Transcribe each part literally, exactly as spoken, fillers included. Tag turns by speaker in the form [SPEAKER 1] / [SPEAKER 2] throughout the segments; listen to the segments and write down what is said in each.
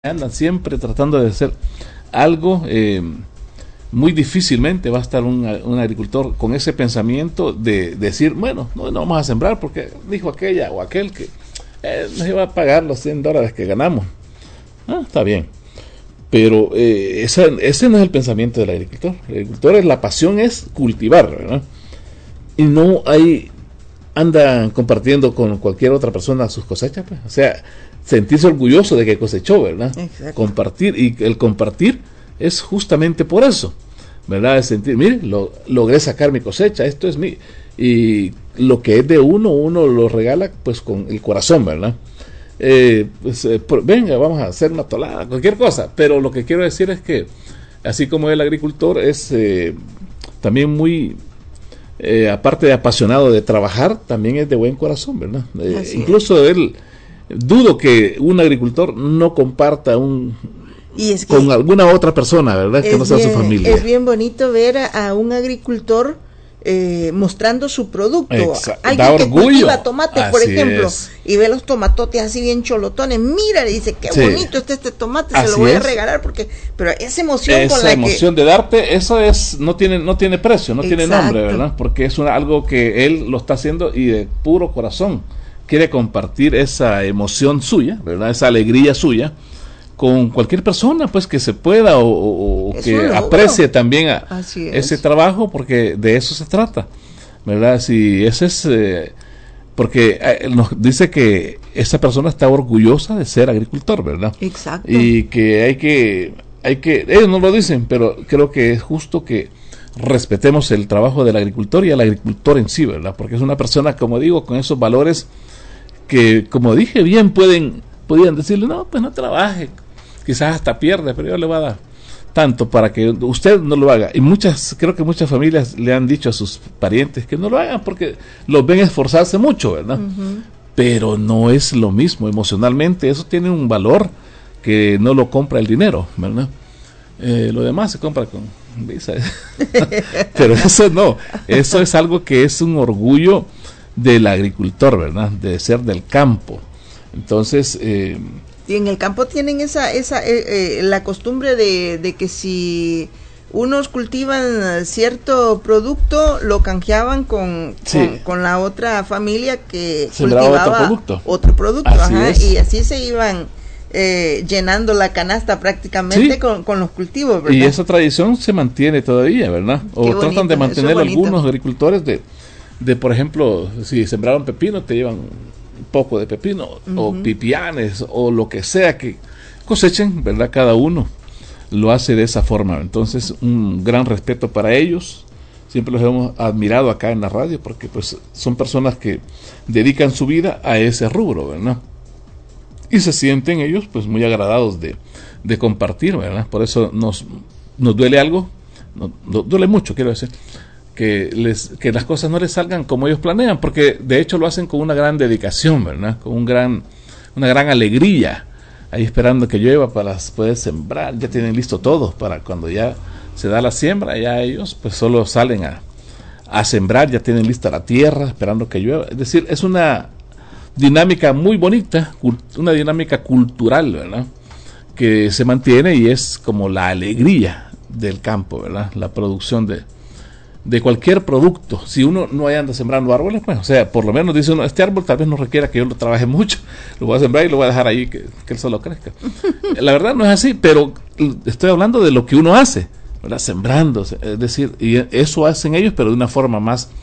[SPEAKER 1] andan siempre tratando de hacer algo, eh, muy difícilmente va a estar un, un agricultor con ese pensamiento de, de decir, bueno, no, no vamos a sembrar porque dijo aquella o aquel que eh, nos iba a pagar los cien dólares que ganamos. Ah, está bien. Pero eh, esa, ese no es el pensamiento del agricultor. El agricultor, es, la pasión es cultivar, ¿verdad? Y no hay, anda compartiendo con cualquier otra persona sus cosechas, pues. O sea, sentirse orgulloso de que cosechó, ¿verdad? Exacto. Compartir, y el compartir es justamente por eso, ¿verdad? Es sentir, mire, lo, logré sacar mi cosecha, esto es mi, y lo que es de uno, uno lo regala pues con el corazón, ¿verdad? Eh, pues, eh, por, venga, vamos a hacer una tolada, cualquier cosa, pero lo que quiero decir es que, así como el agricultor es eh, también muy, eh, aparte de apasionado de trabajar, también es de buen corazón, ¿verdad? Eh, incluso es. él, dudo que un agricultor no comparta un
[SPEAKER 2] y es que
[SPEAKER 1] con alguna otra persona, ¿verdad? Que no sea
[SPEAKER 2] bien,
[SPEAKER 1] su familia.
[SPEAKER 2] Es bien bonito ver a, a un agricultor eh, mostrando su producto.
[SPEAKER 1] Exacto.
[SPEAKER 2] Alguien
[SPEAKER 1] Da
[SPEAKER 2] que
[SPEAKER 1] orgullo.
[SPEAKER 2] cultiva tomates, por
[SPEAKER 1] Así
[SPEAKER 2] ejemplo,
[SPEAKER 1] es.
[SPEAKER 2] y ve los tomatotes así bien cholotones. Mira, le dice, qué
[SPEAKER 1] Sí.
[SPEAKER 2] bonito está este tomate,
[SPEAKER 1] Así
[SPEAKER 2] se lo voy
[SPEAKER 1] es.
[SPEAKER 2] a regalar porque, pero esa emoción
[SPEAKER 1] Esa
[SPEAKER 2] con la
[SPEAKER 1] emoción
[SPEAKER 2] que
[SPEAKER 1] de darte, eso es no tiene no tiene precio, no
[SPEAKER 2] Exacto.
[SPEAKER 1] tiene nombre, ¿verdad? Porque es una, algo que él lo está haciendo y de puro corazón quiere compartir esa emoción suya, ¿verdad? Esa alegría suya con cualquier persona, pues, que se pueda o, o, o que aprecie también a ese trabajo, porque de eso se trata, ¿verdad? Si ese es, eh, porque eh, nos dice que esa persona está orgullosa de ser agricultor, ¿verdad?
[SPEAKER 2] Exacto.
[SPEAKER 1] Y que hay que, hay que, ellos no lo dicen, pero creo que es justo que respetemos el trabajo del agricultor y al agricultor en sí, ¿verdad? Porque es una persona, como digo, con esos valores que, como dije, bien pueden podían decirle, no, pues no trabaje, quizás hasta pierde, pero yo le voy a dar tanto para que usted no lo haga. Y muchas, creo que muchas familias le han dicho a sus parientes que no lo hagan porque los ven esforzarse mucho, ¿verdad? Uh-huh. Pero no es lo mismo emocionalmente, eso tiene un valor que no lo compra el dinero, ¿verdad? Eh, lo demás se compra con visa. Pero eso no, eso es algo que es un orgullo del agricultor, ¿verdad? De ser del campo. Entonces, eh,
[SPEAKER 2] y en el campo tienen esa, esa, eh, eh, la costumbre de, de que si unos cultivan cierto producto, lo canjeaban con,
[SPEAKER 1] sí.
[SPEAKER 2] con, con la otra familia que
[SPEAKER 1] sembraba
[SPEAKER 2] cultivaba
[SPEAKER 1] otro producto.
[SPEAKER 2] Otro producto,
[SPEAKER 1] así
[SPEAKER 2] ajá,
[SPEAKER 1] es.
[SPEAKER 2] Y así se iban eh, llenando la canasta prácticamente sí. con, con los cultivos, ¿verdad?
[SPEAKER 1] Y esa tradición se mantiene todavía, ¿verdad? O
[SPEAKER 2] Qué
[SPEAKER 1] tratan
[SPEAKER 2] bonito,
[SPEAKER 1] de mantener
[SPEAKER 2] es
[SPEAKER 1] algunos agricultores de, de, por ejemplo, si sembraron pepino, te llevan un poco de pepino, uh-huh. o pipianes, o lo que sea que cosechen, ¿verdad? Cada uno lo hace de esa forma. Entonces, un gran respeto para ellos. Siempre los hemos admirado acá en la radio, porque pues son personas que dedican su vida a ese rubro, ¿verdad? Y se sienten ellos pues muy agradados de, de compartir, ¿verdad? Por eso nos, nos duele algo, nos, nos duele mucho, quiero decir, que les que las cosas no les salgan como ellos planean, porque de hecho lo hacen con una gran dedicación, ¿verdad? Con un gran una gran alegría, ahí esperando que llueva para poder sembrar. Ya tienen listo todo para cuando ya se da la siembra, ya ellos pues solo salen a, a sembrar, ya tienen lista la tierra, esperando que llueva. Es decir, es una dinámica muy bonita, una dinámica cultural, ¿verdad? Que se mantiene y es como la alegría del campo, ¿verdad? La producción de de cualquier producto. Si uno no anda sembrando árboles, pues, o sea, por lo menos dice uno, este árbol tal vez no requiera que yo lo trabaje mucho, lo voy a sembrar y lo voy a dejar ahí que, que él solo crezca. La verdad no es así, pero estoy hablando de lo que uno hace, ¿verdad? Sembrando, es decir, y eso hacen ellos, pero de una forma más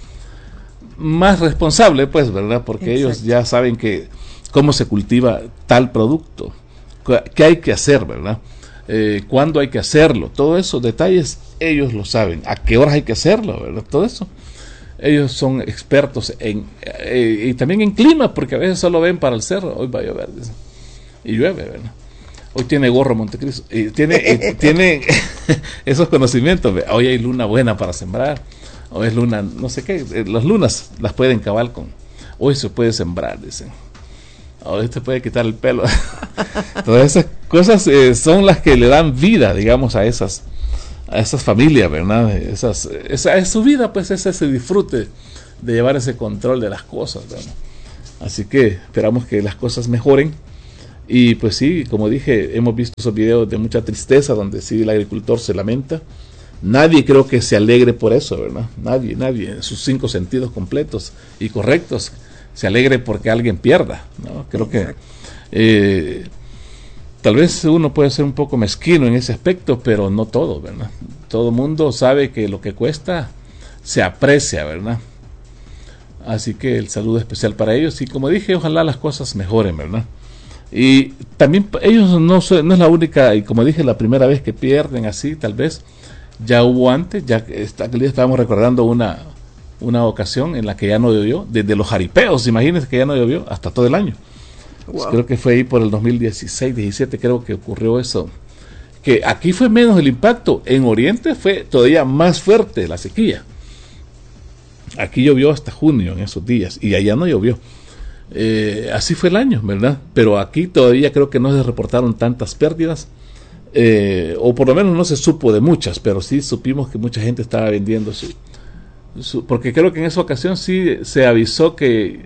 [SPEAKER 1] más responsable, pues, ¿verdad? Porque Exacto. ellos ya saben que cómo se cultiva tal producto, qué hay que hacer, ¿verdad? Eh, cuándo hay que hacerlo, todos esos detalles ellos lo saben, a qué horas hay que hacerlo, ¿verdad? Todo eso ellos son expertos en eh, y también en clima, porque a veces solo ven para el cerro, hoy va a llover, dicen, y llueve, ¿verdad? Hoy tiene gorro Montecristo y tiene eh, tiene esos conocimientos, hoy hay luna buena para sembrar, hoy es luna no sé qué, eh, las lunas las pueden cabal con, hoy se puede sembrar, dicen. Hoy te puede quitar el pelo. Todas esas cosas eh, son las que le dan vida, digamos, a esas a esas familias, ¿verdad? Esas, esa es su vida, pues, es ese disfrute de llevar ese control de las cosas, ¿verdad? Así que esperamos que las cosas mejoren Y pues sí, como dije, hemos visto esos videos de mucha tristeza donde sí el agricultor se lamenta. Nadie creo que se alegre por eso, ¿verdad? Nadie, nadie, en sus cinco sentidos completos y correctos, se alegre porque alguien pierda, ¿no? Creo que eh, tal vez uno puede ser un poco mezquino en ese aspecto, pero no todo, ¿verdad? Todo mundo sabe que lo que cuesta se aprecia, ¿verdad? Así que el saludo especial para ellos y como dije, ojalá las cosas mejoren, ¿verdad? Y también ellos no, no es la única, y como dije, la primera vez que pierden así, tal vez ya hubo antes, ya aquel día estábamos recordando una, una ocasión en la que ya no llovió, desde los jaripeos, imagínense que ya no llovió hasta todo el año. Wow. Pues creo que fue ahí por el dos mil dieciséis, diecisiete creo que ocurrió eso, que aquí fue menos el impacto, en Oriente fue todavía más fuerte la sequía. Aquí llovió hasta junio en esos días y allá no llovió. Eh, así fue el año, ¿verdad? Pero aquí todavía creo que no se reportaron tantas pérdidas, eh, o por lo menos no se supo de muchas, pero sí supimos que mucha gente estaba vendiendo su, su porque creo que en esa ocasión sí se avisó que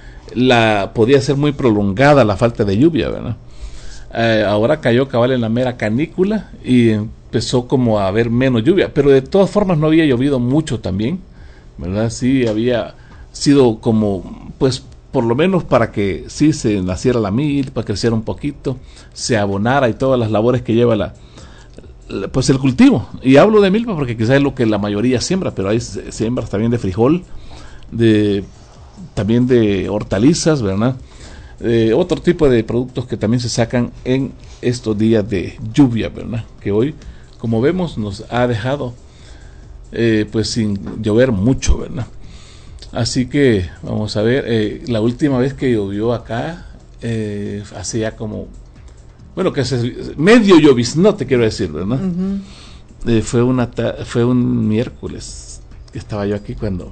[SPEAKER 1] la podía ser muy prolongada la falta de lluvia, ¿verdad? Eh, ahora cayó cabal en la mera canícula y empezó como a haber menos lluvia, pero de todas formas no había llovido mucho también, ¿verdad? Sí había sido como, pues, por lo menos para que sí se naciera la milpa, creciera un poquito, se abonara y todas las labores que lleva la, la pues el cultivo. Y hablo de milpa porque quizás es lo que la mayoría siembra, pero hay siembras también de frijol, de también de hortalizas, ¿verdad? Eh, otro tipo de productos que también se sacan en estos días de lluvia, ¿verdad? Que hoy, como vemos, nos ha dejado eh, pues sin llover mucho, ¿verdad? Así que vamos a ver, eh, la última vez que llovió acá, eh, hace ya como, bueno, que se, medio lloviznote quiero decir, ¿verdad? Uh-huh. Eh, fue una ta- fue un miércoles que estaba yo aquí cuando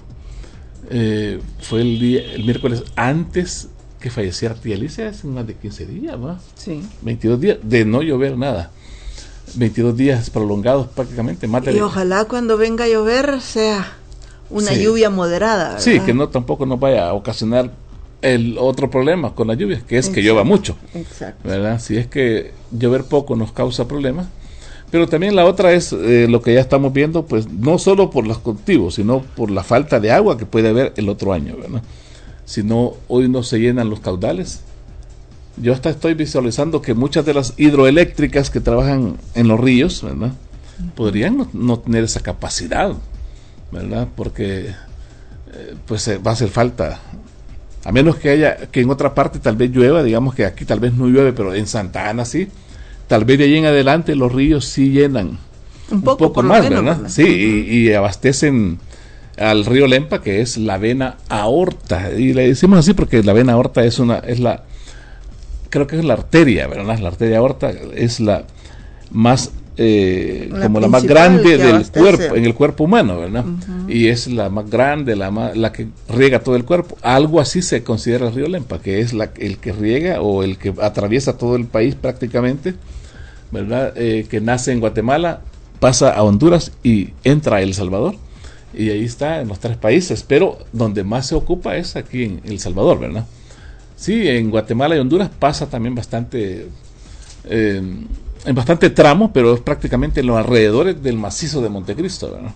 [SPEAKER 1] eh, fue el día, el miércoles antes que falleciera tía Alicia, hace más de quince días, ¿no?
[SPEAKER 2] Sí.
[SPEAKER 1] veintidós días de no llover nada. veintidós días prolongados prácticamente. Más de
[SPEAKER 2] y ojalá cuando venga a llover sea una
[SPEAKER 1] sí.
[SPEAKER 2] lluvia moderada, ¿verdad?
[SPEAKER 1] Sí, que no tampoco nos vaya a ocasionar el otro problema con las lluvias, que es Exacto. que llueva mucho.
[SPEAKER 2] Exacto.
[SPEAKER 1] ¿Verdad? Si es que llover poco nos causa problemas. Pero también la otra es eh, lo que ya estamos viendo, pues no solo por los cultivos, sino por la falta de agua que puede haber el otro año, ¿verdad? Si no, hoy no se llenan los caudales. Yo hasta estoy visualizando que muchas de las hidroeléctricas que trabajan en los ríos, ¿verdad? Podrían no, no tener esa capacidad, ¿verdad? Porque eh, pues eh, va a hacer falta, a menos que haya, que en otra parte tal vez llueva, digamos que aquí tal vez no llueve, pero en Santa Ana sí, tal vez de ahí en adelante los ríos sí llenan
[SPEAKER 2] un poco,
[SPEAKER 1] un poco más, menos, ¿verdad? ¿verdad? Sí, y, y abastecen al río Lempa, que es la vena aorta, y le decimos así porque la vena aorta es una, es la, creo que es la arteria, ¿verdad? La arteria aorta es la más Eh, la como la más grande del cuerpo, en el cuerpo humano, ¿verdad? Uh-huh. Y es la más grande, la más, la que riega todo el cuerpo. Algo así se considera el río Lempa, que es la, el que riega o el que atraviesa todo el país prácticamente, ¿verdad? Eh, que nace en Guatemala, pasa a Honduras y entra a El Salvador. Y ahí está en los tres países, pero donde más se ocupa es aquí en El Salvador, ¿verdad? Sí, en Guatemala y Honduras pasa también bastante... Eh, en bastante tramo, pero es prácticamente en los alrededores del macizo de Montecristo, ¿verdad?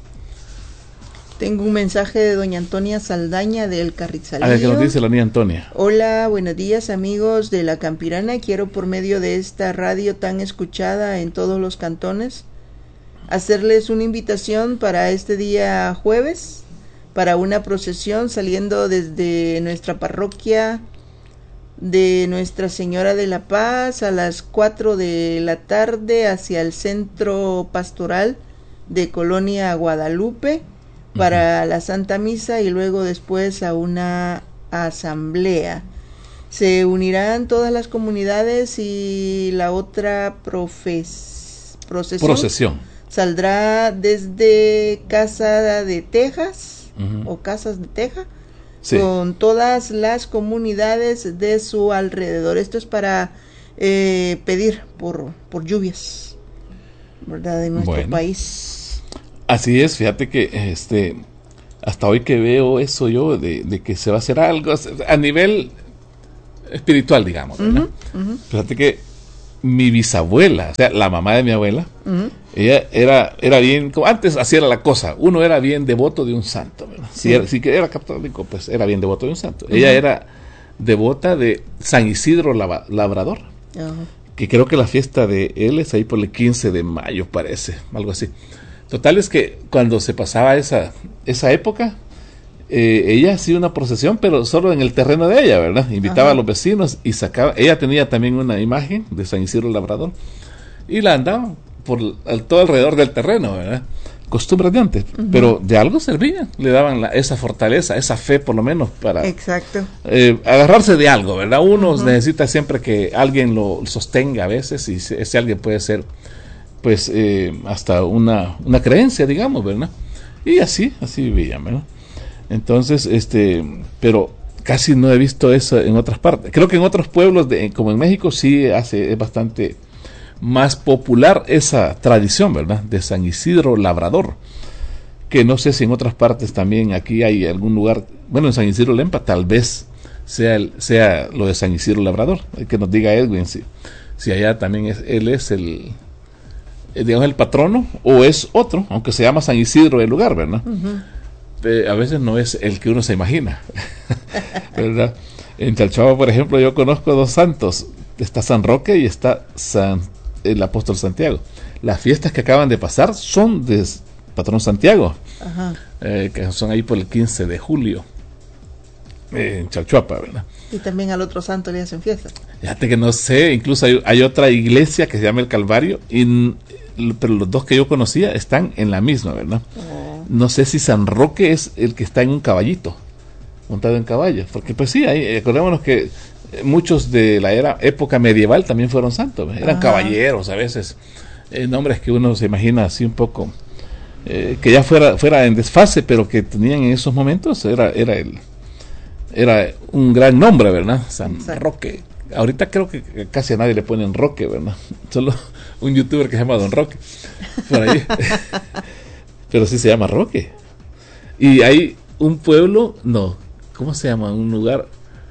[SPEAKER 2] Tengo un mensaje de doña Antonia Saldaña del Carrizalillo.
[SPEAKER 1] A ver, ¿qué nos dice la niña Antonia?
[SPEAKER 2] Hola, buenos días amigos de La Campirana. Quiero por medio de esta radio tan escuchada en todos los cantones hacerles una invitación para este día jueves, para una procesión saliendo desde nuestra parroquia de Nuestra Señora de la Paz a las cuatro de la tarde hacia el centro pastoral de Colonia Guadalupe para uh-huh. la Santa Misa y luego después a una asamblea. Se unirán todas las comunidades y la otra profes, procesión,
[SPEAKER 1] procesión
[SPEAKER 2] saldrá desde Casa de Tejas uh-huh. o Casas de Teja. Sí. Con todas las comunidades de su alrededor. Esto es para eh, pedir por, por lluvias, ¿verdad? De nuestro bueno, país.
[SPEAKER 1] Así es, fíjate que este hasta hoy que veo eso yo de, de que se va a hacer algo a nivel espiritual, digamos, ¿verdad? Uh-huh, uh-huh. Fíjate que mi bisabuela, o sea, la mamá de mi abuela, uh-huh. ella era, era bien, como antes así era la cosa, uno era bien devoto de un santo, ¿verdad? Sí. Si, era, si era católico, pues era bien devoto de un santo. Uh-huh. Ella era devota de San Isidro Lava, Labrador, uh-huh. que creo que la fiesta de él es ahí por el quince de mayo, parece, algo así. Total es que cuando se pasaba esa, esa época, eh, ella hacía una procesión, pero solo en el terreno de ella, ¿verdad? Invitaba Ajá. a los vecinos y sacaba, ella tenía también una imagen de San Isidro Labrador, y la andaba por el, todo alrededor del terreno, ¿verdad? Costumbres de antes, uh-huh. pero de algo servía, le daban la, esa fortaleza, esa fe por lo menos para
[SPEAKER 2] Exacto.
[SPEAKER 1] Eh, agarrarse de algo, ¿verdad? Uno uh-huh. necesita siempre que alguien lo sostenga a veces, y ese alguien puede ser pues eh, hasta una, una creencia, digamos, ¿verdad? Y así, así vivían, ¿verdad? Entonces, este, pero casi no he visto eso en otras partes. Creo que en otros pueblos, de, como en México, sí hace, es bastante más popular esa tradición, ¿verdad? De San Isidro Labrador, que no sé si en otras partes también aquí hay algún lugar, bueno, en San Isidro Lempa tal vez sea el, sea lo de San Isidro Labrador, que nos diga Edwin si, si allá también es, él es el, digamos, el patrono, o es otro, aunque se llama San Isidro el lugar, ¿verdad? Uh-huh. Eh, a veces no es el que uno se imagina, ¿verdad? En Chalchuapa, por ejemplo, yo conozco dos santos, está San Roque y está San el apóstol Santiago. Las fiestas que acaban de pasar son de patrón Santiago, Ajá. Eh, que son ahí por el quince de julio, eh, en Chalchuapa, ¿verdad?
[SPEAKER 2] Y también al otro santo le hacen fiesta.
[SPEAKER 1] Fíjate que no sé, incluso hay, hay otra iglesia que se llama el Calvario, y, pero los dos que yo conocía están en la misma, ¿verdad? Oh. No sé si San Roque es el que está en un caballito, montado en caballo, porque pues sí, ahí, acordémonos que muchos de la era época medieval también fueron santos, eran Ajá. caballeros a veces, eh, nombres que uno se imagina así un poco, eh, que ya fuera fuera en desfase, pero que tenían en esos momentos, era era el era un gran nombre, ¿verdad? San Exacto. Roque. Ahorita creo que casi a nadie le ponen Roque, ¿verdad? Solo un youtuber que se llama Don Roque, por ahí. Pero sí se llama Roque. Y hay un pueblo, no, ¿cómo se llama? Un lugar,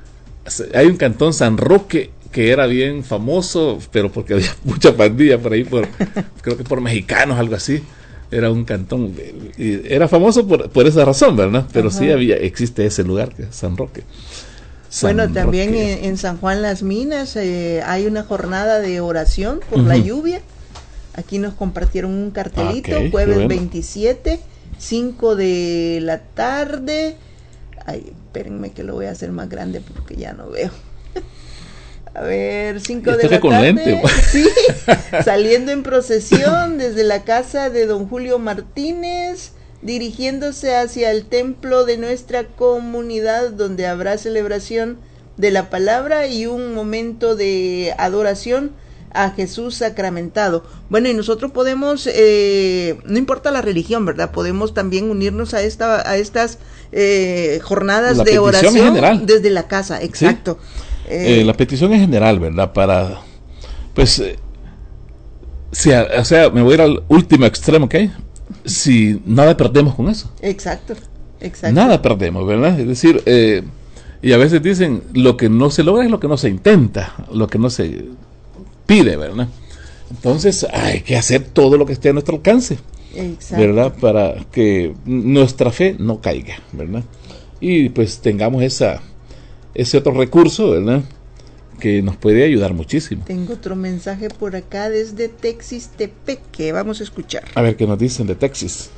[SPEAKER 1] hay un cantón San Roque que era bien famoso, pero porque había mucha pandilla por ahí, por creo que por mexicanos, algo así. Era un cantón, y era famoso por, por esa razón, ¿verdad? Pero Ajá. sí había, existe ese lugar, que es San Roque.
[SPEAKER 2] San bueno, también en, en San Juan Las Minas eh, hay una jornada de oración por uh-huh. la lluvia. Aquí nos compartieron un cartelito, okay, jueves bueno. veintisiete, cinco de la tarde. Ay, espérenme que lo voy a hacer más grande porque ya no veo. A ver, cinco de la tarde. Lente, sí, saliendo en procesión desde la casa de don Julio Martínez, dirigiéndose hacia el templo de nuestra comunidad, donde habrá celebración de la palabra y un momento de adoración a Jesús sacramentado. Bueno, y nosotros podemos, eh, no importa la religión, ¿verdad? Podemos también unirnos a esta, a estas eh, jornadas la de oración desde la casa, exacto.
[SPEAKER 1] ¿Sí? Eh, eh, la petición es general, ¿verdad? Para, pues, eh, si, o sea, me voy a ir al último extremo, ¿ok? Si nada perdemos con eso.
[SPEAKER 2] Exacto, exacto.
[SPEAKER 1] Nada perdemos, ¿verdad? Es decir, eh, y a veces dicen, lo que no se logra es lo que no se intenta, lo que no se pide, ¿verdad? Entonces hay que hacer todo lo que esté a nuestro alcance, Exacto. ¿verdad? Para que nuestra fe no caiga, ¿verdad? Y pues tengamos esa ese otro recurso, ¿verdad? Que nos puede ayudar muchísimo.
[SPEAKER 2] Tengo otro mensaje por acá desde Texistepec que vamos a escuchar.
[SPEAKER 1] A ver qué nos dicen de Texas.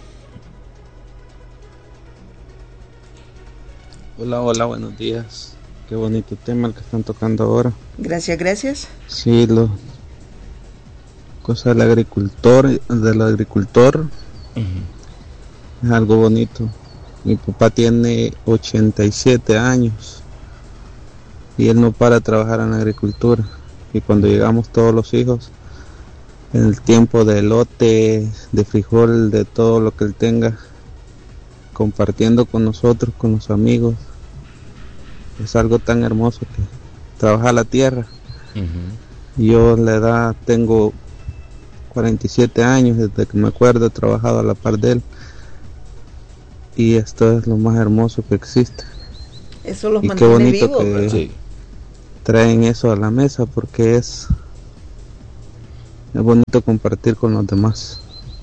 [SPEAKER 3] Hola, hola, buenos días. Qué bonito tema el que están tocando ahora.
[SPEAKER 2] Gracias, gracias.
[SPEAKER 3] Sí, lo cosa del agricultor, del agricultor uh-huh. es algo bonito. Mi papá tiene ochenta y siete años y él no para de trabajar en la agricultura, y cuando llegamos todos los hijos, en el tiempo de elote, de frijol, de todo lo que él tenga, compartiendo con nosotros, con los amigos, es algo tan hermoso que trabaja la tierra. Uh-huh. Yo la edad tengo cuarenta y siete años, desde que me acuerdo he trabajado a la par de él, y esto es lo más hermoso que existe.
[SPEAKER 2] Eso los
[SPEAKER 3] y
[SPEAKER 2] mantiene
[SPEAKER 3] qué bonito
[SPEAKER 2] vivo,
[SPEAKER 3] que, sí. traen eso a la mesa, porque es, es bonito compartir con los demás.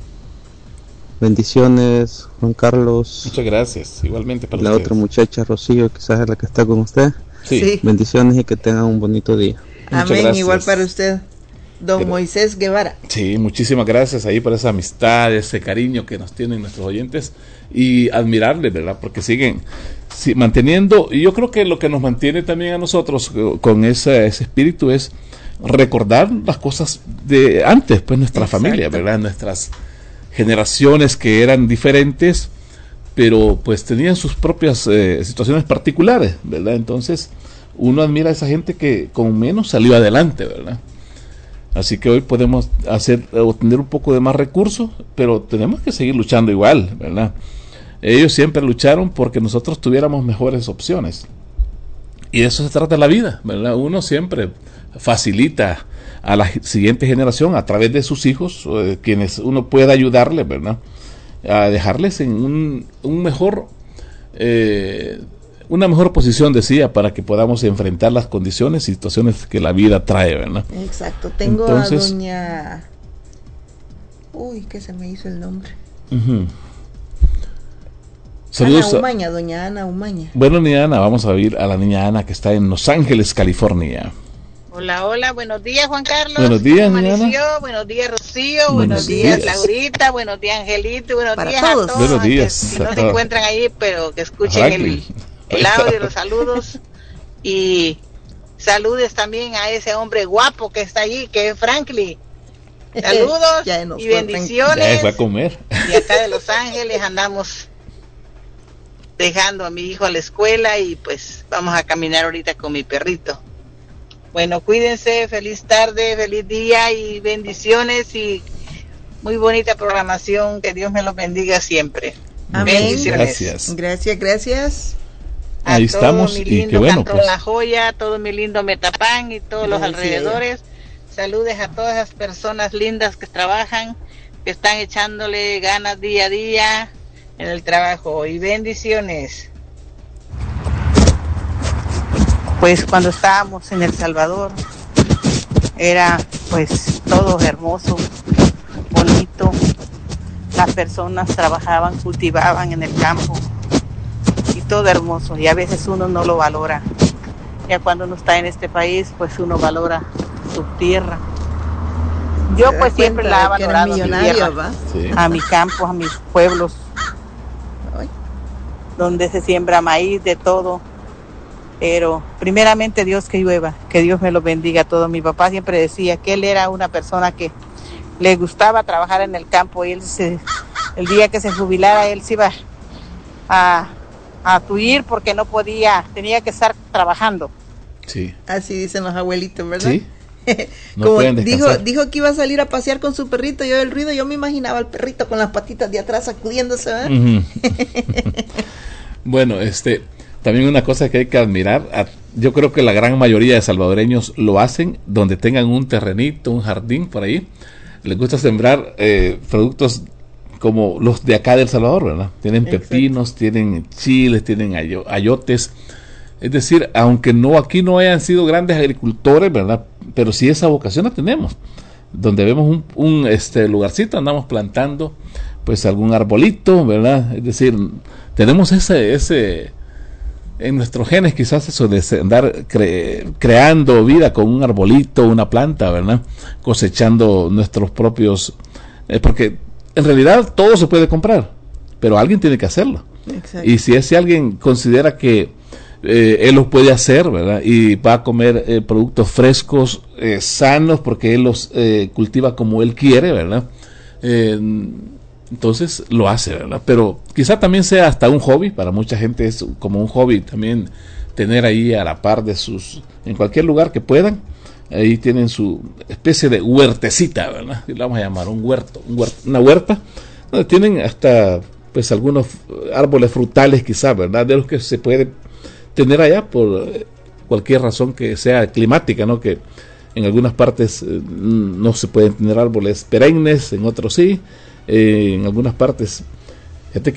[SPEAKER 3] Bendiciones, Juan Carlos.
[SPEAKER 1] Muchas gracias, igualmente para
[SPEAKER 3] la
[SPEAKER 1] ustedes.
[SPEAKER 3] Otra muchacha, Rocío, quizás es la que está con usted.
[SPEAKER 1] Sí.
[SPEAKER 2] Sí.
[SPEAKER 3] Bendiciones y que tengan un bonito día.
[SPEAKER 1] Muchas
[SPEAKER 2] Amén,
[SPEAKER 1] gracias.
[SPEAKER 2] igual para usted, don
[SPEAKER 1] Gra-
[SPEAKER 2] Moisés Guevara.
[SPEAKER 1] Sí, muchísimas gracias ahí por esa amistad, ese cariño que nos tienen nuestros oyentes y admirarles, ¿verdad? Porque siguen sí, manteniendo, y yo creo que lo que nos mantiene también a nosotros eh, con ese, ese espíritu es recordar las cosas de antes, pues nuestra
[SPEAKER 2] Exacto.
[SPEAKER 1] familia, ¿verdad? Nuestras generaciones que eran diferentes, pero pues tenían sus propias eh, situaciones particulares, ¿verdad? Entonces uno admira a esa gente que con menos salió adelante, ¿verdad? Así que hoy podemos hacer obtener un poco de más recursos, pero tenemos que seguir luchando igual, ¿verdad? Ellos siempre lucharon porque nosotros tuviéramos mejores opciones. Y de eso se trata la vida, ¿verdad? Uno siempre facilita a la siguiente generación a través de sus hijos, eh, quienes uno pueda ayudarles, ¿verdad? A dejarles en un, un mejor eh, una mejor posición, decía, para que podamos enfrentar las condiciones y situaciones que la vida trae, ¿verdad?
[SPEAKER 2] Exacto, tengo
[SPEAKER 1] Entonces,
[SPEAKER 2] a doña... Uy, que se me hizo el nombre.
[SPEAKER 1] Uh-huh. Saludos.
[SPEAKER 2] Ana Umaña, doña Ana Umaña.
[SPEAKER 1] Bueno, niña Ana, vamos a oír a la niña Ana que está en Los Ángeles, California.
[SPEAKER 4] Hola, hola, buenos días, Juan Carlos.
[SPEAKER 1] Buenos días,
[SPEAKER 4] ¿Cómo
[SPEAKER 1] niña
[SPEAKER 4] amaneció?
[SPEAKER 1] Ana.
[SPEAKER 4] Buenos días, Rocío.
[SPEAKER 1] Buenos
[SPEAKER 4] Buenos, días,
[SPEAKER 1] días.
[SPEAKER 4] Laurita. Buenos días, Angelito. Buenos
[SPEAKER 2] Para
[SPEAKER 4] días
[SPEAKER 2] todos.
[SPEAKER 4] a todos.
[SPEAKER 1] Buenos
[SPEAKER 4] aunque
[SPEAKER 1] días
[SPEAKER 4] Si
[SPEAKER 1] a
[SPEAKER 4] no se
[SPEAKER 1] todos.
[SPEAKER 4] encuentran ahí, pero que escuchen
[SPEAKER 1] Franklin.
[SPEAKER 4] el, el audio, los saludos. Y saludes también a ese hombre guapo que está allí, que es Franklin. Saludos
[SPEAKER 2] Ya nos
[SPEAKER 4] y
[SPEAKER 2] fue,
[SPEAKER 4] bendiciones.
[SPEAKER 1] Ya fue a comer.
[SPEAKER 4] Y acá de Los Ángeles andamos dejando a mi hijo a la escuela y pues vamos a caminar ahorita con mi perrito. Bueno, cuídense, feliz tarde, feliz día y bendiciones y muy bonita programación, que Dios me los bendiga siempre.
[SPEAKER 2] Amén.
[SPEAKER 4] Bendiciones.
[SPEAKER 1] Gracias.
[SPEAKER 2] Gracias, gracias.
[SPEAKER 4] A
[SPEAKER 1] Ahí
[SPEAKER 4] todo
[SPEAKER 1] estamos,
[SPEAKER 4] mi
[SPEAKER 1] y
[SPEAKER 4] lindo
[SPEAKER 1] qué bueno,
[SPEAKER 4] Cantón
[SPEAKER 1] pues.
[SPEAKER 4] La Joya, todo mi lindo Metapán y todos los
[SPEAKER 2] Gracias.
[SPEAKER 4] alrededores. Saludes a todas esas personas lindas que trabajan, que están echándole ganas día a día en el trabajo y bendiciones. Pues cuando estábamos en El Salvador era pues todo hermoso, bonito. Las personas trabajaban, cultivaban en el campo y todo hermoso, y a veces uno no lo valora. Ya cuando uno está en este país, pues uno valora su tierra. Yo
[SPEAKER 2] Se da
[SPEAKER 4] pues siempre
[SPEAKER 2] cuenta
[SPEAKER 4] la he
[SPEAKER 2] de que era
[SPEAKER 4] valorado, mi
[SPEAKER 2] millonaria,
[SPEAKER 4] tierra,
[SPEAKER 2] ¿va?
[SPEAKER 1] Sí.
[SPEAKER 4] a mi campo, a mis pueblos,
[SPEAKER 2] Ay,
[SPEAKER 4] donde se siembra maíz, de todo. Pero primeramente Dios que llueva, que Dios me lo bendiga a todos. Mi papá siempre decía que él era una persona que le gustaba trabajar en el campo, y él se, el día que se jubilara él se iba a, a huir porque no podía, tenía que estar trabajando.
[SPEAKER 1] Sí.
[SPEAKER 2] así dicen los abuelitos, ¿verdad?
[SPEAKER 1] Sí. No
[SPEAKER 2] Como
[SPEAKER 1] pueden
[SPEAKER 2] dijo,
[SPEAKER 1] descansar.
[SPEAKER 2] dijo que iba a salir a pasear con su perrito, yo el ruido, yo me imaginaba al perrito con las patitas de atrás sacudiéndose, ¿verdad?
[SPEAKER 1] Ujú. Bueno, este, también una cosa que hay que admirar, a- yo creo que la gran mayoría de salvadoreños lo hacen donde tengan un terrenito, un jardín por ahí, les gusta sembrar eh, productos como los de acá del Salvador, ¿verdad? Tienen
[SPEAKER 2] Exacto.
[SPEAKER 1] pepinos, tienen chiles, tienen ayo- ayotes. Es decir, aunque no aquí no hayan sido grandes agricultores, ¿verdad? Pero sí esa vocación la tenemos. Donde vemos un, un este lugarcito, andamos plantando pues algún arbolito, ¿verdad? Es decir, tenemos ese ese en nuestros genes quizás eso de se- andar cre- creando vida con un arbolito, una planta, ¿verdad? Cosechando nuestros propios eh, porque en realidad todo se puede comprar, pero alguien tiene que hacerlo.
[SPEAKER 2] Exacto.
[SPEAKER 1] Y si ese alguien considera que eh, él los puede hacer, ¿verdad? Y va a comer eh, productos frescos, eh, sanos, porque él los eh, cultiva como él quiere, ¿verdad? Eh, entonces lo hace, ¿verdad? Pero quizá también sea hasta un hobby, para mucha gente es como un hobby también tener ahí a la par de sus, en cualquier lugar que puedan, ahí tienen su especie de huertecita, ¿verdad? Y la vamos a llamar un huerto, un huerto una huerta, donde tienen hasta pues algunos árboles frutales quizá, ¿verdad? De los que se puede tener allá por eh, cualquier razón que sea climática, ¿no? Que en algunas partes eh, no se pueden tener árboles perennes, en otros sí, eh, en algunas partes. Fíjate que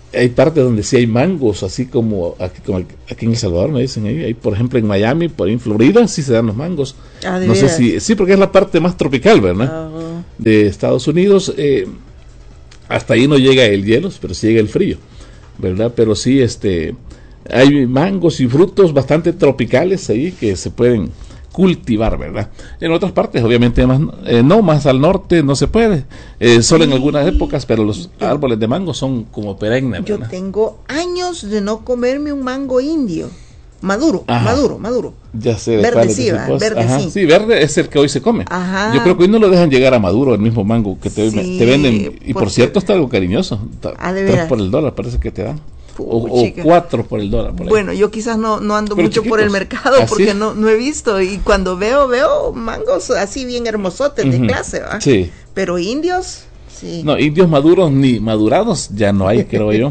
[SPEAKER 1] hay partes donde sí hay mangos, así como aquí, como aquí en El Salvador, me dicen ahí, ahí, por ejemplo en Miami, por ahí en Florida, sí se dan los mangos.
[SPEAKER 2] Ah, ¿de
[SPEAKER 1] no
[SPEAKER 2] veras?
[SPEAKER 1] sé si, sí, porque es la parte más tropical, ¿verdad?
[SPEAKER 2] Uh-huh.
[SPEAKER 1] De Estados Unidos. Eh, hasta ahí no llega el hielo, pero sí llega el frío, ¿verdad? Pero sí, este, hay mangos y frutos bastante tropicales ahí que se pueden cultivar, ¿verdad? En otras partes, obviamente, más, eh, no, más al norte no se puede, eh, solo en algunas épocas, pero los
[SPEAKER 2] yo,
[SPEAKER 1] árboles de mango son como perennes,
[SPEAKER 2] yo
[SPEAKER 1] ¿verdad?
[SPEAKER 2] tengo años de no comerme un mango indio, maduro, Ajá. maduro, maduro.
[SPEAKER 1] Ya sé, de
[SPEAKER 2] verde sí, va, verde
[SPEAKER 1] Ajá,
[SPEAKER 2] sí.
[SPEAKER 1] Sí, verde es el que hoy se come.
[SPEAKER 2] Ajá.
[SPEAKER 1] Yo creo que hoy no lo dejan llegar a maduro, el mismo mango que te, sí, te venden, y por cierto está algo cariñoso,
[SPEAKER 2] ah, ¿de
[SPEAKER 1] tres por el dólar parece que te dan. O, o cuatro por el dólar. Por
[SPEAKER 2] bueno, yo quizás no, no ando
[SPEAKER 1] Pero
[SPEAKER 2] mucho
[SPEAKER 1] chiquitos.
[SPEAKER 2] por el mercado
[SPEAKER 1] ¿Ah,
[SPEAKER 2] porque
[SPEAKER 1] sí?
[SPEAKER 2] no, no he visto. Y cuando veo, veo mangos así bien hermosotes, uh-huh, de clase, ¿va?
[SPEAKER 1] Sí.
[SPEAKER 2] Pero indios, sí.
[SPEAKER 1] No, indios maduros ni madurados ya no hay, creo yo.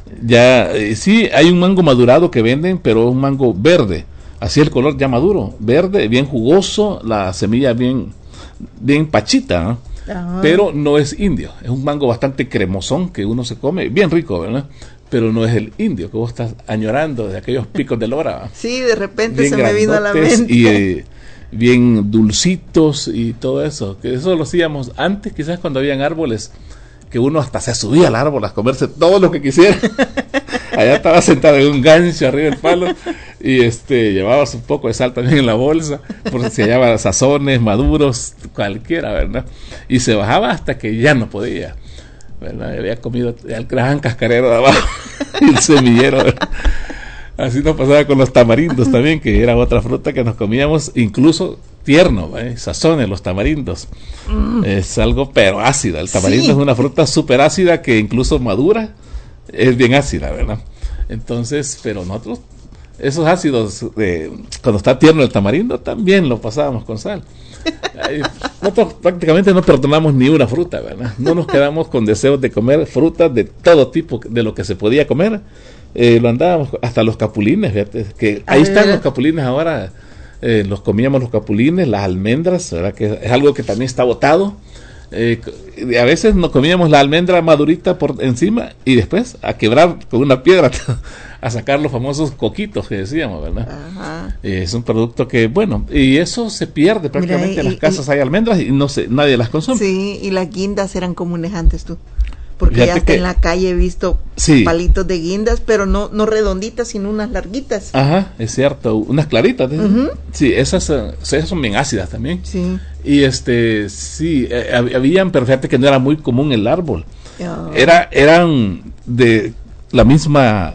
[SPEAKER 1] Ya, eh, sí, hay un mango madurado que venden, pero un mango verde. Así el color ya maduro, verde, bien jugoso, la semilla bien, bien pachita, ¿no? Uh-huh. Pero no es indio. Es un mango bastante cremosón que uno se come, bien rico, ¿verdad? Pero no es el indio que vos estás añorando de aquellos picos de lora.
[SPEAKER 2] Sí, de repente bien se me vino a la mente.
[SPEAKER 1] Y eh, bien dulcitos y todo eso. Que eso lo hacíamos antes, quizás cuando habían árboles, que uno hasta se subía al árbol a comerse todo lo que quisiera. Allá estaba sentado en un gancho arriba del palo y este llevabas un poco de sal también en la bolsa, porque se hallaba sazones, maduros, cualquiera, ¿verdad? Y se bajaba hasta que ya no podía. ¿Verdad? Había comido el gran cascarero de abajo y el semillero, ¿verdad? Así nos pasaba con los tamarindos también, que era otra fruta que nos comíamos, incluso tierno, ¿eh? Sazones, los tamarindos. Mm. Es algo pero ácida. El tamarindo sí. Es una fruta súper ácida que incluso madura es bien ácida, ¿verdad? Entonces, pero nosotros, esos ácidos, eh, cuando está tierno el tamarindo, también lo pasábamos con sal. Nosotros prácticamente no perdonamos ni una fruta, ¿verdad? No nos quedamos con deseos de comer frutas de todo tipo, de lo que se podía comer. Eh, lo andábamos hasta los capulines, fíjate, que ahí están los capulines ahora, eh, los comíamos los capulines, las almendras, ¿verdad? Que es algo que también está botado. Eh, a veces nos comíamos la almendra madurita por encima y después a quebrar con una piedra a sacar los famosos coquitos que decíamos, ¿verdad? Ajá. Eh, es un producto que, bueno, y eso se pierde prácticamente. Mira, y, en las casas y, hay almendras y no se, nadie las consume.
[SPEAKER 2] Sí, y las guindas eran comunes antes, tú. Porque ya hasta que, en la calle he visto sí. palitos de guindas, pero no no redonditas, sino unas larguitas.
[SPEAKER 1] Ajá, es cierto, unas claritas. ¿eh? Uh-huh. Sí, esas, esas son bien ácidas también.
[SPEAKER 2] Sí.
[SPEAKER 1] Y este, sí, eh, habían, pero fíjate que no era muy común el árbol. Oh. Era, eran de la misma,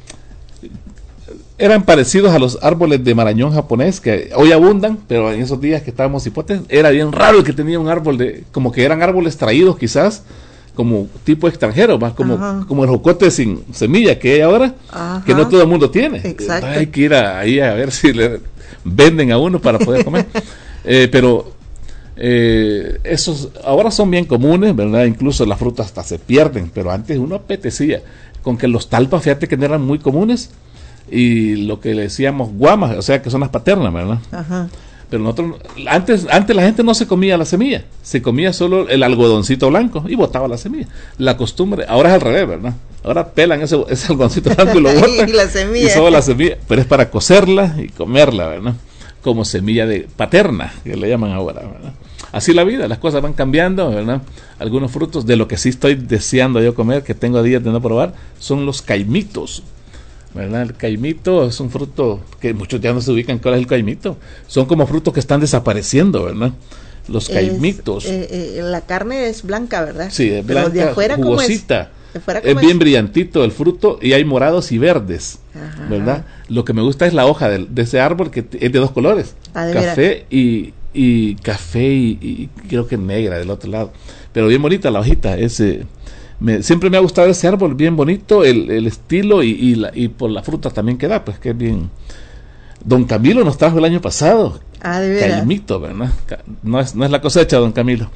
[SPEAKER 1] eran parecidos a los árboles de marañón japonés, que hoy abundan, pero en esos días que estábamos hipotes, era bien raro el que tenía un árbol de, como que eran árboles traídos quizás, como tipo extranjero, más como, como el jocote sin semilla que hay ahora, Ajá. que no todo el mundo tiene.
[SPEAKER 2] Exacto.
[SPEAKER 1] Hay que ir a, ahí a ver si le venden a uno para poder comer. eh, pero eh, esos ahora son bien comunes, ¿verdad? Incluso las frutas hasta se pierden, pero antes uno apetecía. Con que los talpas, fíjate que no eran muy comunes, y lo que le decíamos guamas, o sea que son las paternas, ¿verdad?
[SPEAKER 2] Ajá.
[SPEAKER 1] Pero nosotros, antes, antes la gente no se comía la semilla, se comía solo el algodoncito blanco y botaba la semilla. La costumbre, ahora es al revés, ¿verdad? Ahora pelan ese, ese algodoncito blanco y lo botan.
[SPEAKER 2] y la semilla.
[SPEAKER 1] Y solo la semilla, pero es para cocerla y comerla, ¿verdad? Como semilla de paterna, que le llaman ahora, ¿verdad? Así la vida, las cosas van cambiando, ¿verdad? Algunos frutos, de lo que sí estoy deseando yo comer, que tengo días de no probar, son los caimitos. ¿Verdad? El caimito es un fruto que muchos ya no se ubican cuál es el caimito. Son como frutos que están desapareciendo, ¿verdad? Los caimitos.
[SPEAKER 2] Es, eh, eh, la carne es blanca, ¿verdad?
[SPEAKER 1] Sí, es blanca,
[SPEAKER 2] de afuera,
[SPEAKER 1] jugosita.
[SPEAKER 2] ¿cómo es? ¿De afuera,
[SPEAKER 1] es,
[SPEAKER 2] cómo
[SPEAKER 1] es bien
[SPEAKER 2] es?
[SPEAKER 1] brillantito el fruto y hay morados y verdes, Ajá. ¿verdad? Lo que me gusta es la hoja de, de ese árbol que es de dos colores,
[SPEAKER 2] ah,
[SPEAKER 1] café y, y café y, y creo que negra del otro lado. Pero bien bonita la hojita, ese... Me, siempre me ha gustado ese árbol, bien bonito, el, el estilo y, y, la, y por la fruta también que da, pues que es bien. Don Camilo nos trajo el año pasado.
[SPEAKER 2] Ah, de veras.
[SPEAKER 1] Caimito, ¿verdad? No es, no es la cosecha, don Camilo.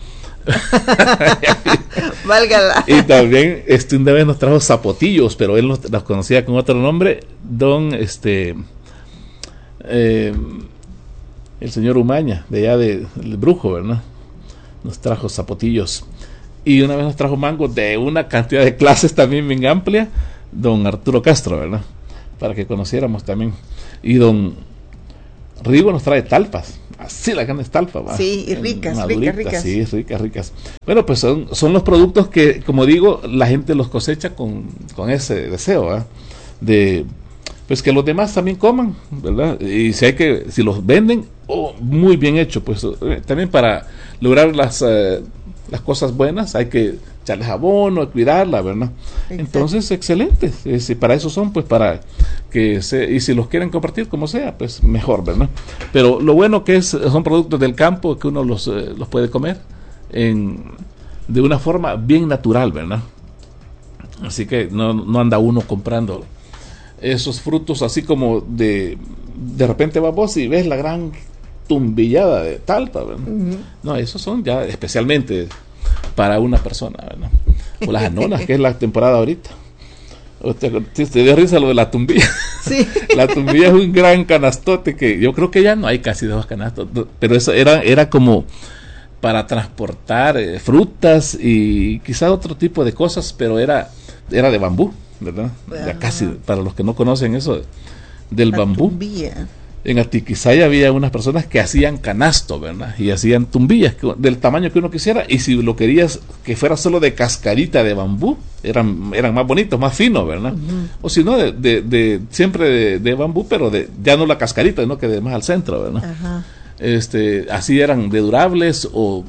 [SPEAKER 2] Válgala.
[SPEAKER 1] Y también este, una vez nos trajo zapotillos, pero él los, los conocía con otro nombre, don este eh, el señor Umaña, de allá de, del Brujo, ¿verdad? Nos trajo zapotillos. Y una vez nos trajo mangos de una cantidad de clases también bien amplia, don Arturo Castro, ¿verdad? Para que conociéramos también. Y don Rigo nos trae talpas, así la carne es talpa, ¿va?
[SPEAKER 2] Sí, y ricas,
[SPEAKER 1] maduritas,
[SPEAKER 2] ricas, ricas.
[SPEAKER 1] Sí, ricas, ricas. Bueno, pues son, son los productos que, como digo, la gente los cosecha con, con ese deseo, ¿va? De pues que los demás también coman, ¿verdad? Y si hay que, si los venden, oh, muy bien hecho, pues eh, también para lograr las eh, las cosas buenas hay que echarles abono, cuidarla, ¿verdad? Exacto. Entonces, excelente. Eh, si para eso son, pues para que se, y si los quieren compartir como sea, pues mejor, ¿verdad? Pero lo bueno que es, son productos del campo que uno los, eh, los puede comer en, de una forma bien natural, ¿verdad? Así que no, no anda uno comprando esos frutos así como de de repente vas vos y ves la gran tumbillada de talpa, ¿verdad? Uh-huh. No, esos son ya especialmente para una persona, ¿verdad? O las anonas, que es la temporada ahorita. Te, te, te dio risa lo de la tumbilla. Sí. La tumbilla es un gran canastote que yo creo que ya no hay casi dos canastos, pero eso era era como para transportar eh, frutas y quizá otro tipo de cosas, pero era era de bambú, ¿verdad? Ya casi, para los que no conocen eso del la bambú. Tumbilla. En Atiquizaya había unas personas que hacían canasto, ¿verdad? Y hacían tumbillas que, del tamaño que uno quisiera, y si lo querías que fuera solo de cascarita de bambú, eran eran más bonitos, más finos, ¿verdad? Uh-huh. O si no, de, de, de siempre de, de bambú, pero de ya no la cascarita, sino que de más al centro, ¿verdad? Uh-huh. Este, así eran de durables, o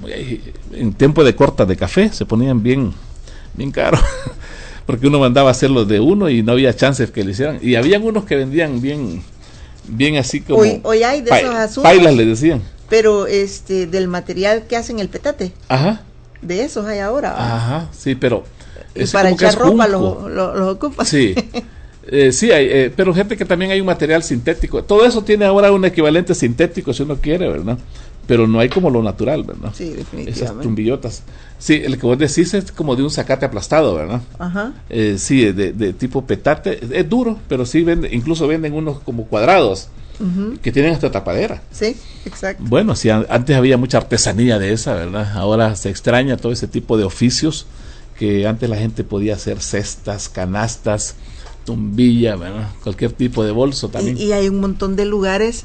[SPEAKER 1] en tiempo de corta de café se ponían bien, bien caros. Porque uno mandaba a hacerlos de uno y no había chances que le hicieran. Y habían unos que vendían bien, bien así como
[SPEAKER 2] hoy, hoy hay de pa- esos asuntos,
[SPEAKER 1] pailas le decían.
[SPEAKER 2] Pero este del material que hacen el petate.
[SPEAKER 1] Ajá.
[SPEAKER 2] De esos hay ahora.
[SPEAKER 1] Ajá, sí, pero
[SPEAKER 2] y para echar ropa los lo, lo ocupan.
[SPEAKER 1] Sí. Eh, sí, hay, eh, pero gente que también hay un material sintético. Todo eso tiene ahora un equivalente sintético si uno quiere, ¿verdad? Pero no hay como lo natural, ¿verdad?
[SPEAKER 2] Sí, definitivamente.
[SPEAKER 1] Esas tumbillotas. Sí, el que vos decís es como de un zacate aplastado, ¿verdad?
[SPEAKER 2] Ajá.
[SPEAKER 1] Eh, sí, de, de tipo petate. Es duro, pero sí vende, incluso venden unos como cuadrados, uh-huh, que tienen hasta tapadera.
[SPEAKER 2] Sí, exacto.
[SPEAKER 1] Bueno, sí, antes había mucha artesanía de esa, ¿verdad? Ahora se extraña todo ese tipo de oficios que antes la gente podía hacer cestas, canastas, tumbilla, ¿verdad? Cualquier tipo de bolso también.
[SPEAKER 2] Y, y hay un montón de lugares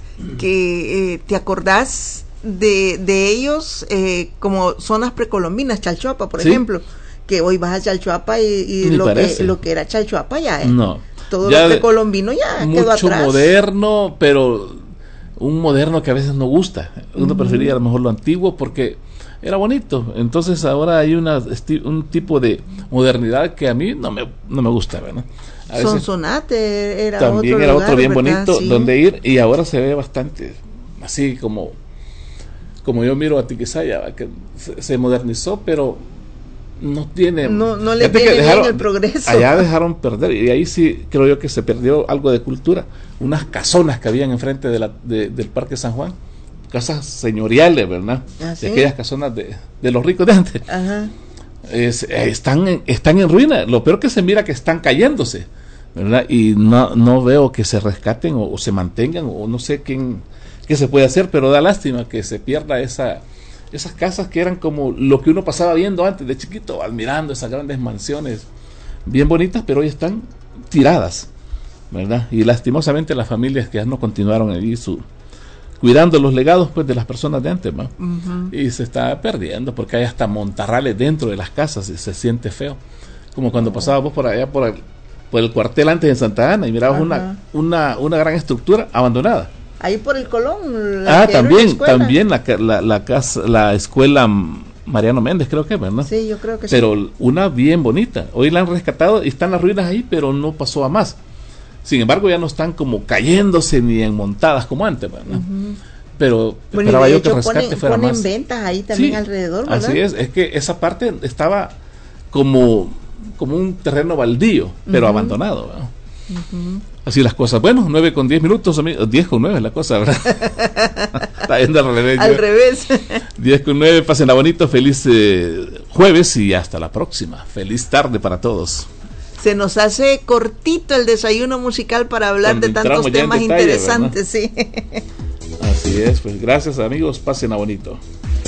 [SPEAKER 2] que eh, te acordás de, de ellos eh, como zonas precolombinas, Chalchuapa, por ¿sí? ejemplo, que hoy vas a Chalchuapa y, y lo, que, lo que era Chalchuapa ya es.
[SPEAKER 1] No.
[SPEAKER 2] Todo
[SPEAKER 1] ya
[SPEAKER 2] lo precolombino ya quedó atrás.
[SPEAKER 1] Mucho moderno, pero un moderno que a veces no gusta. Uno uh-huh. prefería a lo mejor lo antiguo porque era bonito. Entonces ahora hay una un tipo de modernidad que a mí no me, no me gusta, ¿verdad?
[SPEAKER 2] Sonsonate era
[SPEAKER 1] también
[SPEAKER 2] otro
[SPEAKER 1] era
[SPEAKER 2] lugar,
[SPEAKER 1] otro bien
[SPEAKER 2] ¿verdad?
[SPEAKER 1] bonito
[SPEAKER 2] Sí.
[SPEAKER 1] donde ir, y ahora se ve bastante así como como yo miro a Tiquisaya, que se, se modernizó, pero no tiene
[SPEAKER 2] no, no le viene
[SPEAKER 1] dejaron,
[SPEAKER 2] bien el progreso.
[SPEAKER 1] Allá dejaron perder, y ahí sí creo yo que se perdió algo de cultura. Unas casonas que habían enfrente de la, de, del Parque San Juan, casas señoriales, ¿verdad?
[SPEAKER 2] ¿Ah, sí?
[SPEAKER 1] De aquellas casonas de, de los ricos de antes.
[SPEAKER 2] Ajá.
[SPEAKER 1] Es, eh, están, en, están en ruina. Lo peor que se mira que están cayéndose, ¿verdad? Y no, no veo que se rescaten o, o se mantengan, o no sé quién qué se puede hacer, pero da lástima que se pierda esa esas casas que eran como lo que uno pasaba viendo antes de chiquito, admirando esas grandes mansiones bien bonitas, pero hoy están tiradas, ¿verdad? Y lastimosamente las familias que ya no continuaron allí su cuidando los legados pues de las personas de antes, ¿no? Uh-huh. Y se está perdiendo porque hay hasta montarrales dentro de las casas y se siente feo, como cuando uh-huh. pasabas vos por allá por el, por el cuartel antes en Santa Ana y mirabas uh-huh. una, una una gran estructura abandonada.
[SPEAKER 2] Ahí por el Colón. La
[SPEAKER 1] ah, también, también la, la, la casa, la escuela Mariano Méndez, creo que, ¿verdad?
[SPEAKER 2] Sí, yo creo que
[SPEAKER 1] pero sí. Pero una bien bonita. Hoy la han rescatado y están las ruinas ahí, pero no pasó a más. Sin embargo, ya no están como cayéndose ni enmontadas como antes, ¿verdad? Uh-huh. Pero
[SPEAKER 2] bueno,
[SPEAKER 1] esperaba yo que
[SPEAKER 2] el
[SPEAKER 1] rescate
[SPEAKER 2] ponen,
[SPEAKER 1] fuera
[SPEAKER 2] ponen
[SPEAKER 1] más.
[SPEAKER 2] ventas ahí también sí, alrededor, ¿verdad?
[SPEAKER 1] Así es, es que esa parte estaba como, como un terreno baldío, pero uh-huh. abandonado, ¿verdad? Uh-huh. Así las cosas. Bueno, nueve con diez minutos, amigos. diez con nueve es la cosa, ¿verdad? Está yendo al revés.
[SPEAKER 2] Al revés.
[SPEAKER 1] diez con nueve, pásenla bonito. Feliz eh, jueves y hasta la próxima. Feliz tarde para todos.
[SPEAKER 2] Se nos hace cortito el desayuno musical para hablar Cuando de tantos temas detalle, interesantes, ¿verdad? Sí.
[SPEAKER 1] Así es, pues gracias, amigos. Pásenla bonito.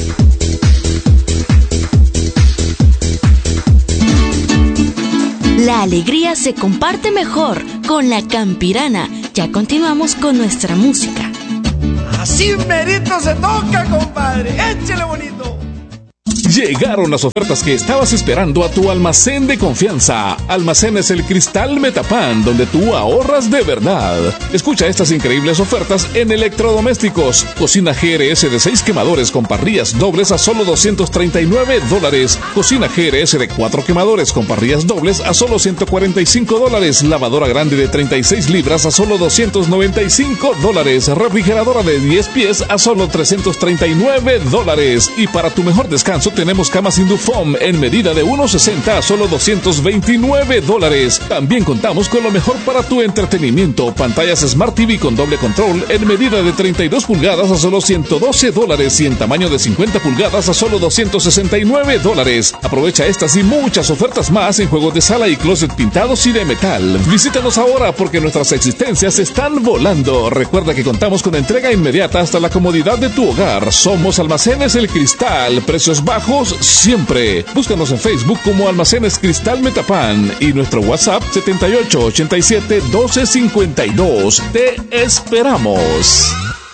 [SPEAKER 5] La La alegría se comparte mejor con La Campirana. Ya continuamos con nuestra música.
[SPEAKER 6] Así merito se toca, compadre. Échele bonito.
[SPEAKER 1] Llegaron las ofertas que estabas esperando a tu almacén de confianza. Almacenes El Cristal Metapan, donde tú ahorras de verdad. Escucha estas increíbles ofertas en electrodomésticos. Cocina G R S de seis quemadores con parrillas dobles a solo doscientos treinta y nueve dólares. Cocina G R S de cuatro quemadores con parrillas dobles a solo ciento cuarenta y cinco dólares. Lavadora grande de treinta y seis libras a solo doscientos noventa y cinco dólares. Refrigeradora de diez pies a solo trescientos treinta y nueve dólares. Y para tu mejor descanso tenemos camas Indufom en medida de uno sesenta a solo doscientos veintinueve dólares. También contamos con lo mejor para tu entretenimiento. Pantallas Smart T V con doble control en medida de treinta y dos pulgadas a solo ciento doce dólares y en tamaño de cincuenta pulgadas a solo doscientos sesenta y nueve dólares. Aprovecha estas y muchas ofertas más en juegos de sala y closet pintados y de metal. Visítanos ahora porque nuestras existencias están volando. Recuerda que contamos con entrega inmediata hasta la comodidad de tu hogar. Somos Almacenes El Cristal. Precios bajos siempre. Búscanos en Facebook como Almacenes Cristal Metapan y nuestro WhatsApp setenta y ocho ochenta y siete doce cincuenta y dos. Te esperamos.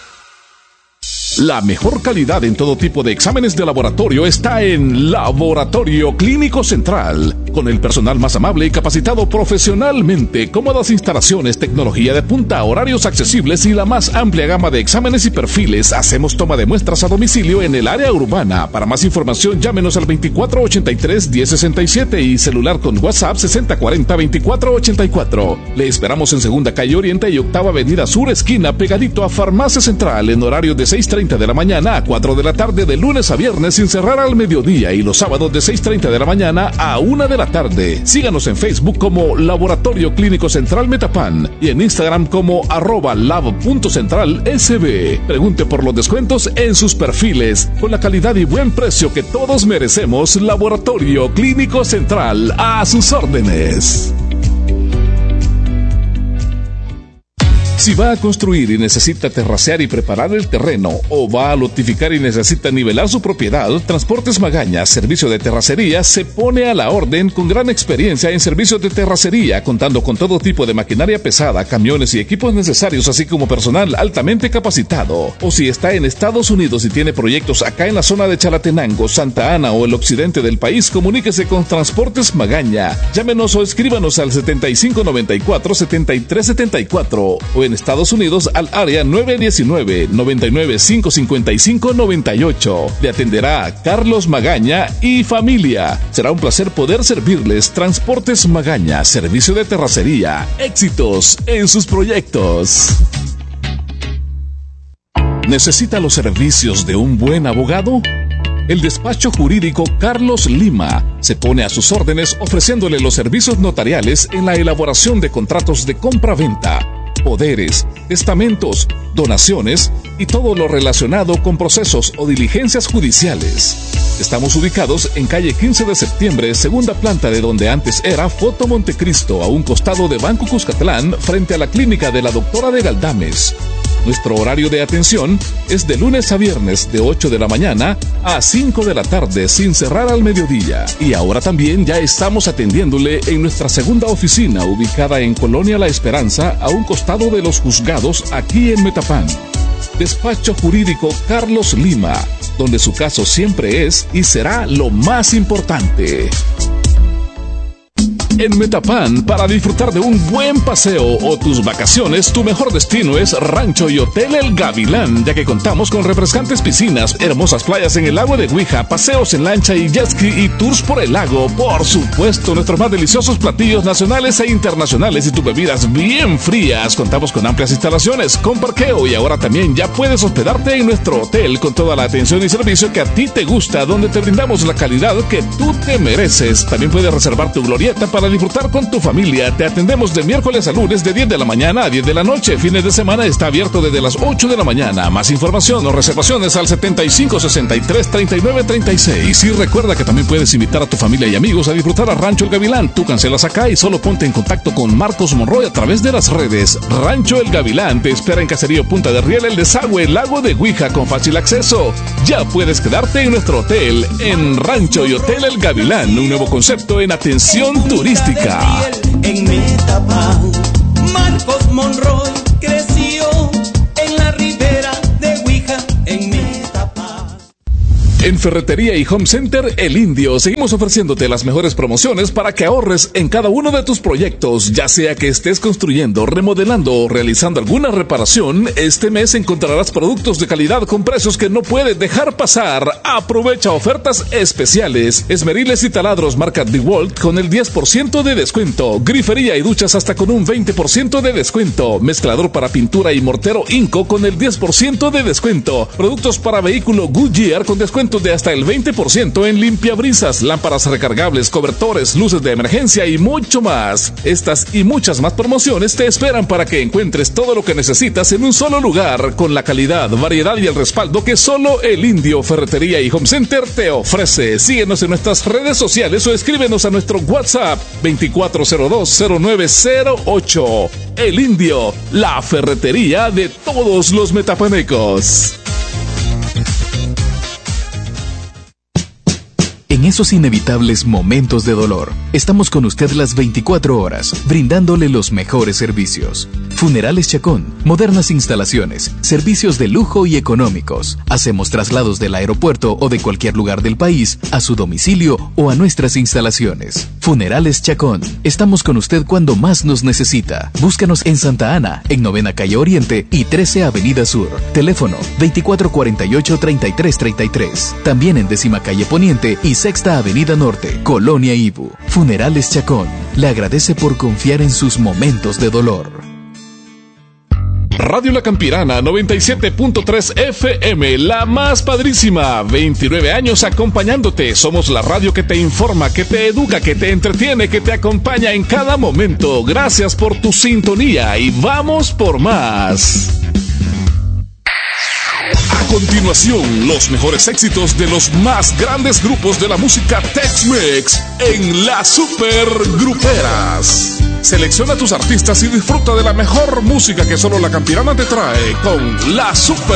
[SPEAKER 1] La mejor calidad en todo tipo de exámenes de laboratorio está en Laboratorio Clínico Central, con el personal más amable y capacitado profesionalmente, cómodas instalaciones, tecnología de punta, horarios accesibles y la más amplia gama de exámenes y perfiles. Hacemos toma de muestras a domicilio en el área urbana. Para más información, llámenos al veinticuatro ochenta y tres diez sesenta y siete y celular con WhatsApp sesenta cuarenta veinticuatro ochenta y cuatro. Le esperamos en Segunda Calle Oriente y Octava Avenida Sur, esquina, pegadito a Farmacia Central, en horario de seis treinta de la mañana a cuatro de la tarde de lunes a viernes sin cerrar al mediodía y los sábados de seis treinta de la mañana a una de la tarde. Síganos en Facebook como Laboratorio Clínico Central Metapan y en Instagram como arroba lab.centralsb. Pregunte por los descuentos en sus perfiles. Con la calidad y buen precio que todos merecemos, Laboratorio Clínico Central, a sus órdenes. Si va a construir y necesita terracear y preparar el terreno, o va a lotificar y necesita nivelar su propiedad, Transportes Magaña, servicio de terracería, se pone a la orden con gran experiencia en servicios de terracería, contando con todo tipo de maquinaria pesada, camiones y equipos necesarios, así como personal altamente capacitado. O si está en Estados Unidos y tiene proyectos acá en la zona de Chalatenango, Santa Ana o el occidente del país, comuníquese con Transportes Magaña. Llámenos o escríbanos al setenta y cinco noventa y cuatro setenta y tres setenta y cuatro o en Estados Unidos al área nueve diecinueve noventa y nueve cinco cincuenta y cinco noventa y ocho. Le atenderá Carlos Magaña y familia. Será un placer poder servirles. Transportes Magaña, servicio de terracería. Éxitos en sus proyectos. ¿Necesita los servicios de un buen abogado? El despacho jurídico Carlos Lima se pone a sus órdenes ofreciéndole los servicios notariales en la elaboración de contratos de compra-venta, poderes, testamentos, donaciones y todo lo relacionado con procesos o diligencias judiciales. Estamos ubicados en calle quince de septiembre, segunda planta de donde antes era Foto Montecristo, a un costado de Banco Cuscatlán, frente a la clínica de la doctora de Galdames. Nuestro horario de atención es de lunes a viernes de ocho de la mañana a cinco de la tarde sin cerrar al mediodía. Y ahora también ya estamos atendiéndole en nuestra segunda oficina ubicada en Colonia La Esperanza a un costado de los juzgados aquí en Metapán. Despacho Jurídico Carlos Lima, donde su caso siempre es y será lo más importante. En Metapán, para disfrutar de un buen paseo o tus vacaciones, tu mejor destino es Rancho y Hotel El Gavilán, ya que contamos con refrescantes piscinas, hermosas playas en el lago de Huija, paseos en lancha y jet ski y tours por el lago. Por supuesto, nuestros más deliciosos platillos nacionales e internacionales y tus bebidas bien frías. Contamos con amplias instalaciones, con parqueo y ahora también ya puedes hospedarte en nuestro hotel con toda la atención y servicio que a ti te gusta, donde te brindamos la calidad que tú te mereces. También puedes reservar tu glorieta para disfrutar con tu familia. Te atendemos de miércoles a lunes de diez de la mañana a diez de la noche. Fines de semana está abierto desde las ocho de la mañana. Más información o reservaciones al setenta y cinco sesenta y tres treinta y nueve treinta y seis. Y recuerda que también puedes invitar a tu familia y amigos a disfrutar a Rancho El Gavilán. Tú cancelas acá y solo ponte en contacto con Marcos Monroy a través de las redes. Rancho El Gavilán te espera en Caserío Punta de Riel, El Desagüe, Lago de Huija, con fácil acceso. Ya puedes quedarte en nuestro hotel, en Rancho y Hotel El Gavilán, un nuevo concepto en atención turística. artística.
[SPEAKER 7] En Metapán, Marcos Monroy creció en la ribera de Huija, en Metapán.
[SPEAKER 1] En Ferretería y Home Center El Indio seguimos ofreciéndote las mejores promociones para que ahorres en cada uno de tus proyectos, ya sea que estés construyendo, remodelando o realizando alguna reparación. Este mes encontrarás productos de calidad con precios que no puedes dejar pasar. Aprovecha ofertas especiales. Esmeriles y taladros marca DeWalt con el diez por ciento de descuento. Grifería y duchas hasta con un veinte por ciento de descuento. Mezclador para pintura y mortero Inco con el diez por ciento de descuento. Productos para vehículo Goodyear con descuento de hasta el veinte por ciento en limpiabrisas, lámparas recargables, cobertores, luces de emergencia y mucho más. Estas y muchas más promociones te esperan para que encuentres todo lo que necesitas en un solo lugar, con la calidad, variedad y el respaldo que solo El Indio Ferretería y Home Center te ofrece. Síguenos en nuestras redes sociales o escríbenos a nuestro WhatsApp veinticuatro cero dos cero nueve cero ocho. El Indio, la ferretería de todos los metapanecos.
[SPEAKER 8] En esos inevitables momentos de dolor, estamos con usted las veinticuatro horas, brindándole los mejores servicios. Funerales Chacón, modernas instalaciones, servicios de lujo y económicos. Hacemos traslados del aeropuerto o de cualquier lugar del país a su domicilio o a nuestras instalaciones. Funerales Chacón, estamos con usted cuando más nos necesita. Búscanos en Santa Ana, en Novena Calle Oriente y trece Avenida Sur. Teléfono veinticuatro cuarenta y ocho treinta y tres treinta y tres. También en Décima Calle Poniente y Sexta Avenida Norte, Colonia Ibu. Funerales Chacón, le agradece por confiar en sus momentos de dolor.
[SPEAKER 1] Radio La Campirana noventa y siete punto tres F M, la más padrísima. veintinueve años acompañándote. Somos la radio que te informa, que te educa, que te entretiene, que te acompaña en cada momento. Gracias por tu sintonía y vamos por más. A continuación, los mejores éxitos de los más grandes grupos de la música Tex-Mex en las Super Gruperas. Selecciona tus artistas y disfruta de la mejor música que solo La Campirana te trae con la Super